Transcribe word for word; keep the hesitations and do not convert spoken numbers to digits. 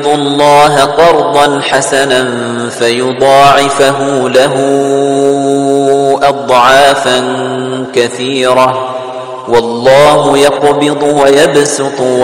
الله قرضا حسنا فيضاعفه له أضعافا كثيرة والله يقبض ويبسط